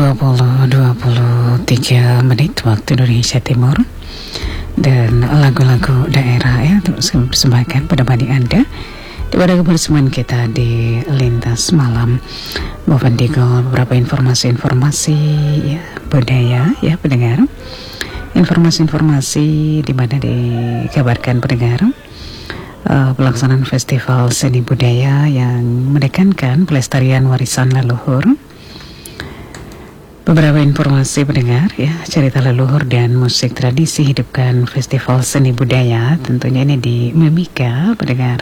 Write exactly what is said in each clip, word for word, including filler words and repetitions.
dua puluh dua puluh tiga menit waktu Indonesia Timur. Dan lagu-lagu daerah ya terus kami persembahkan pada pagi Anda di pada kebersamaan kita di Lintas Malam. Mohon Digo beberapa informasi-informasi ya, budaya ya pendengar. Informasi-informasi di mana dikabarkan pendengar uh, pelaksanaan festival seni budaya yang menekankan pelestarian warisan leluhur. Beberapa informasi pendengar ya, cerita leluhur dan musik tradisi hidupkan festival seni budaya, tentunya ini di Mimika pendengar.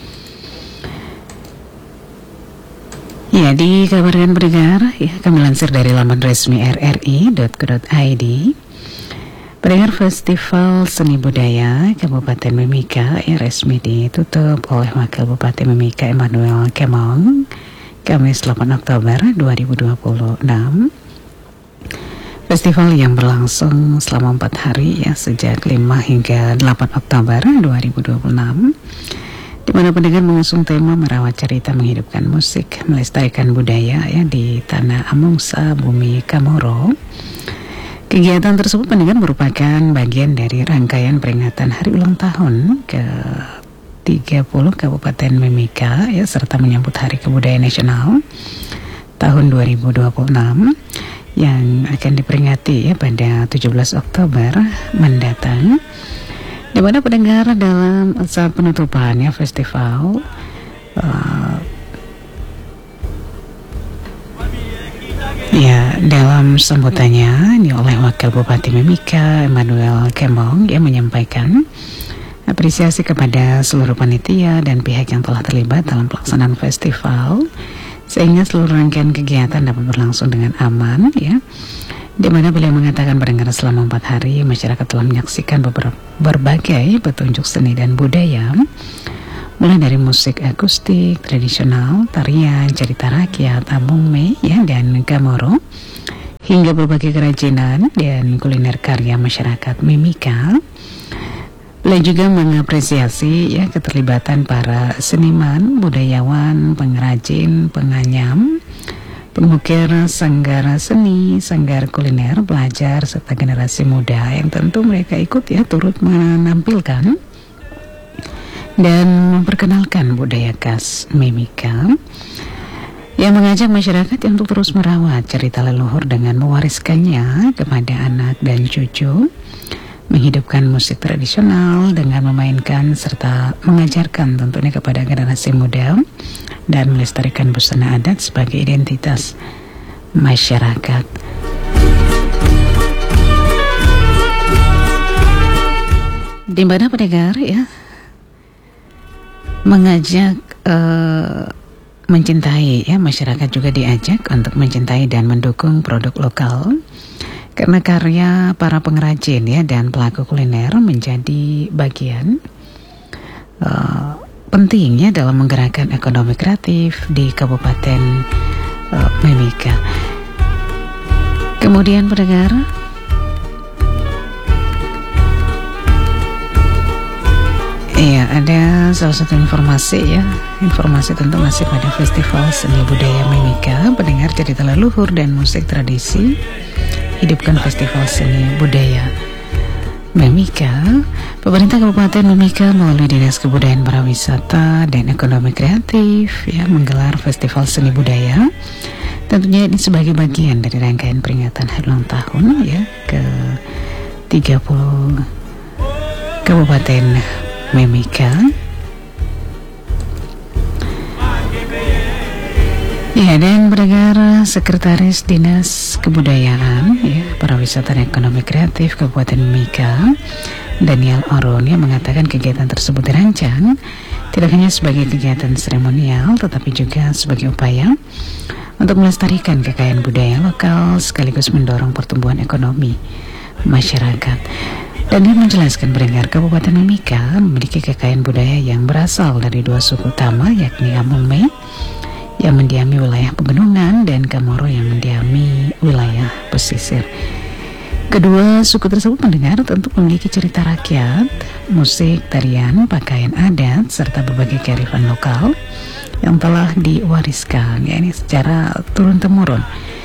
Ya, dikabarkan pendengar ya, kami lansir dari laman resmi r r i dot co dot i d. Pendengar, festival seni budaya Kabupaten Mimika ya resmi ditutup oleh Wakil Bupati Mimika Emmanuel Kemong Kamis delapan Oktober dua ribu dua puluh enam. Festival yang berlangsung selama empat hari ya sejak lima hingga delapan Oktober dua ribu dua puluh enam, di mana pendengar mengusung tema merawat cerita menghidupkan musik melestarikan budaya ya di tanah Amungsa Bumi Kamoro. Kegiatan tersebut pendengar merupakan bagian dari rangkaian peringatan hari ulang tahun ke tiga puluh Kabupaten Mimika ya serta menyambut Hari Kebudayaan Nasional tahun dua ribu dua puluh enam yang akan diperingati ya pada tujuh belas Oktober mendatang, di mana pendengar dalam saat penutupannya festival uh, ya dalam sambutannya ini oleh Wakil Bupati Mimika Emmanuel Kemong yang menyampaikan apresiasi kepada seluruh panitia dan pihak yang telah terlibat dalam pelaksanaan festival sehingga seluruh rangkaian kegiatan dapat berlangsung dengan aman ya, di mana beliau mengatakan pendengar selama empat hari masyarakat telah menyaksikan beberapa berbagai petunjuk seni dan budaya, mulai dari musik akustik tradisional, tarian, cerita rakyat, abungme ya dan Kamoro, hingga berbagai kerajinan dan kuliner karya masyarakat Mimika. Beliau juga mengapresiasi ya keterlibatan para seniman, budayawan, pengrajin, penganyam, pengukir sanggar seni, sanggar kuliner, pelajar, serta generasi muda yang tentu mereka ikut ya turut menampilkan dan memperkenalkan budaya khas Mimika, yang mengajak masyarakat untuk terus merawat cerita leluhur dengan mewariskannya kepada anak dan cucu, menghidupkan musik tradisional dengan memainkan serta mengajarkan tentunya kepada generasi muda dan melestarikan busana adat sebagai identitas masyarakat. Di mana pendengar ya mengajak uh, mencintai ya masyarakat juga diajak untuk mencintai dan mendukung produk lokal. Karena karya para pengrajin ya dan pelaku kuliner menjadi bagian uh, pentingnya dalam menggerakkan ekonomi kreatif di Kabupaten uh, Mimika. Kemudian pendengar, iya ada salah satu informasi ya, informasi tentu masih pada Festival Seni Budaya Mimika. Pendengar, cerita leluhur dan musik tradisi hidupkan Festival Seni Budaya Mimika. Pemerintah Kabupaten Mimika melalui Dinas Kebudayaan Pariwisata dan Ekonomi Kreatif ya menggelar Festival Seni Budaya. Tentunya ini sebagai bagian dari rangkaian peringatan hari ulang tahun ya ke tiga puluh Kabupaten Mimika. Ya, dan pendengar, Sekretaris Dinas Kebudayaan ya, Pariwisata dan Ekonomi Kreatif Kabupaten Mimika, Daniel Oron, yang mengatakan kegiatan tersebut dirancang tidak hanya sebagai kegiatan seremonial, tetapi juga sebagai upaya untuk melestarikan kekayaan budaya lokal sekaligus mendorong pertumbuhan ekonomi masyarakat. Dan dia menjelaskan pendengar, Kabupaten Mimika memiliki kekayaan budaya yang berasal dari dua suku utama, yakni Amungme yang mendiami wilayah pegunungan dan Kamoro yang mendiami wilayah pesisir. Kedua suku tersebut mendengar tentu memiliki cerita rakyat, musik, tarian, pakaian adat, serta berbagai kearifan lokal yang telah diwariskan, ya ini secara turun-temurun.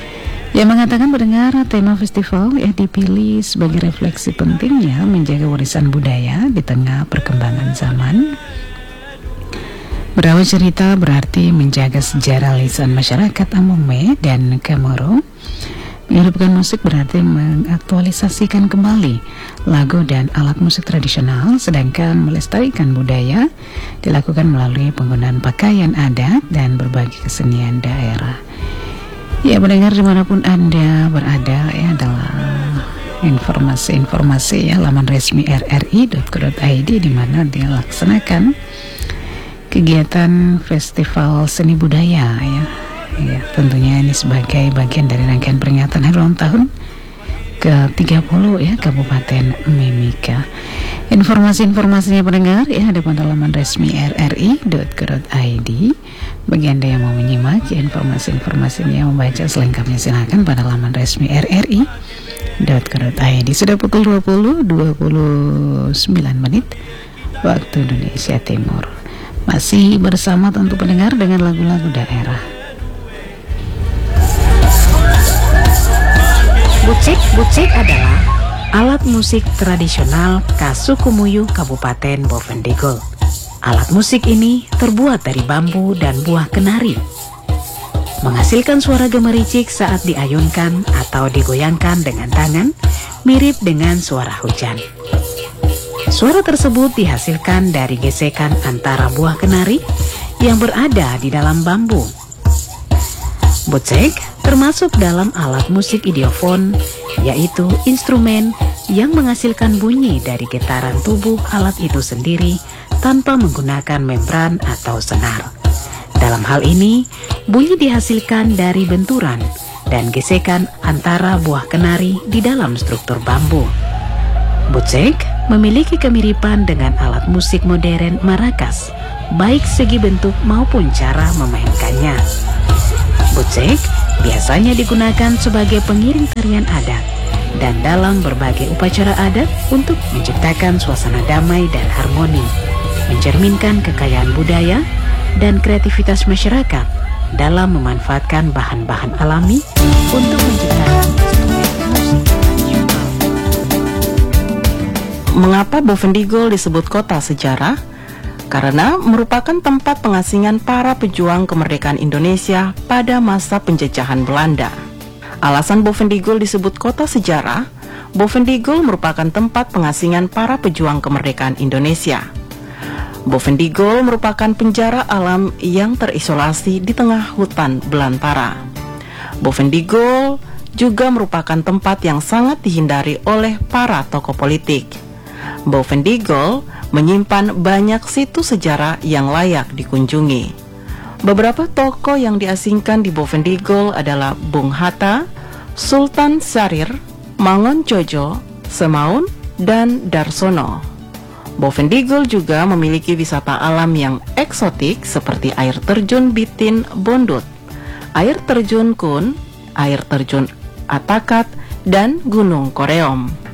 Yang mengatakan mendengar tema festival yang dipilih sebagai refleksi pentingnya menjaga warisan budaya di tengah perkembangan zaman. Berawal cerita berarti menjaga sejarah lisan masyarakat Amome dan Kamoro. Menghidupkan musik berarti mengaktualisasikan kembali lagu dan alat musik tradisional, sedangkan melestarikan budaya dilakukan melalui penggunaan pakaian adat dan berbagai kesenian daerah. Ya, mendengar dimanapun Anda berada, ya adalah informasi-informasi ya laman resmi r r i dot co dot i d di mana dilaksanakan kegiatan festival seni budaya ya. Ya, tentunya ini sebagai bagian dari rangkaian peringatan hari ulang tahun ke tiga puluh ya Kabupaten Mimika. Informasi-informasinya pendengar ya ada pada laman resmi r r i dot co dot i d. Bagi Anda yang mau menyimak ya, informasi-informasinya, membaca selengkapnya silakan pada laman resmi r r i dot co dot i d. Sudah pukul dua puluh dua puluh sembilan menit waktu Indonesia Timur. Masih bersama tentu pendengar dengan lagu-lagu daerah. Bucek-bucek adalah alat musik tradisional khas suku Muyu Kabupaten Bovendigul. Alat musik ini terbuat dari bambu dan buah kenari, menghasilkan suara gemericik saat diayunkan atau digoyangkan dengan tangan, mirip dengan suara hujan. Suara tersebut dihasilkan dari gesekan antara buah kenari yang berada di dalam bambu. Bucek termasuk dalam alat musik idiofon, yaitu instrumen yang menghasilkan bunyi dari getaran tubuh alat itu sendiri tanpa menggunakan membran atau senar. Dalam hal ini, bunyi dihasilkan dari benturan dan gesekan antara buah kenari di dalam struktur bambu. Bucek memiliki kemiripan dengan alat musik modern marakas, baik segi bentuk maupun cara memainkannya. Bucek biasanya digunakan sebagai pengiring tarian adat dan dalam berbagai upacara adat untuk menciptakan suasana damai dan harmoni, mencerminkan kekayaan budaya dan kreativitas masyarakat dalam memanfaatkan bahan-bahan alami untuk menciptakan musik tradisional. Mengapa Bovendigul disebut kota sejarah? Karena merupakan tempat pengasingan para pejuang kemerdekaan Indonesia pada masa penjajahan Belanda. Alasan Bovendigul disebut kota sejarah, Bovendigul merupakan tempat pengasingan para pejuang kemerdekaan Indonesia. Bovendigul merupakan penjara alam yang terisolasi di tengah hutan belantara. Bovendigul juga merupakan tempat yang sangat dihindari oleh para tokoh politik. Bovendigul menyimpan banyak situs sejarah yang layak dikunjungi. Beberapa tokoh yang diasingkan di Bovendigul adalah Bung Hatta, Sultan Syahrir, Mangun Jojo, Semaun, dan Darsono. Bovendigul juga memiliki wisata alam yang eksotik seperti air terjun Bitin Bondut, air terjun Kun, air terjun Atakat, dan Gunung Koreom.